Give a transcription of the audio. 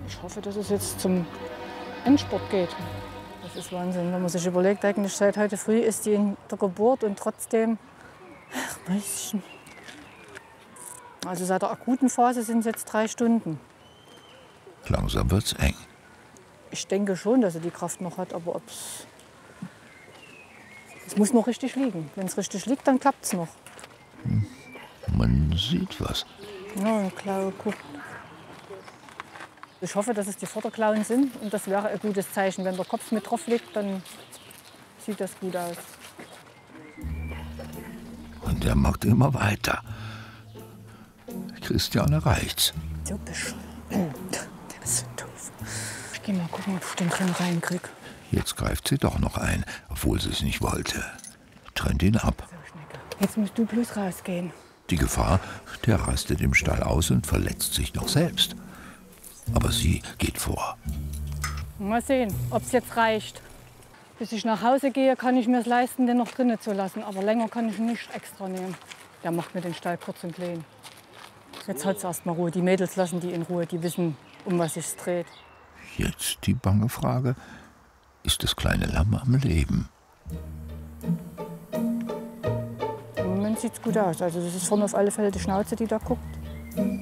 Ich hoffe, dass es jetzt zum Endspurt geht. Das ist Wahnsinn, wenn man sich überlegt, eigentlich seit heute früh ist die in der Geburt und trotzdem, ach, Mäuschen. Also seit der akuten Phase sind es jetzt 3 Stunden. Langsam wird's eng. Ich denke schon, dass sie die Kraft noch hat, aber es muss noch richtig liegen. Wenn es richtig liegt, dann klappt es noch. Man sieht was. Ja, eine Klaue guckt. Ich hoffe, dass es die Vorderklauen sind und das wäre ein gutes Zeichen. Wenn der Kopf mit drauf liegt, dann sieht das gut aus. Und der macht immer weiter. Christian erreicht's. So bescheuert. Der ist so doof. Ich geh mal gucken, ob ich den drin reinkrieg. Jetzt greift sie doch noch ein, obwohl sie es nicht wollte. Trennt ihn ab. Jetzt musst du bloß rausgehen. Die Gefahr, der rastet im Stall aus und verletzt sich noch selbst. Aber sie geht vor. Mal sehen, ob es jetzt reicht. Bis ich nach Hause gehe, kann ich mir es leisten, den noch drinnen zu lassen. Aber länger kann ich ihn nicht extra nehmen. Der macht mir den Stall kurz und klein. Jetzt hat es erst mal Ruhe. Die Mädels lassen die in Ruhe. Die wissen, um was es dreht. Jetzt die bange Frage: Ist das kleine Lamm am Leben? Im Moment sieht es gut aus. Also das ist vorne auf alle Fälle die Schnauze, die da guckt.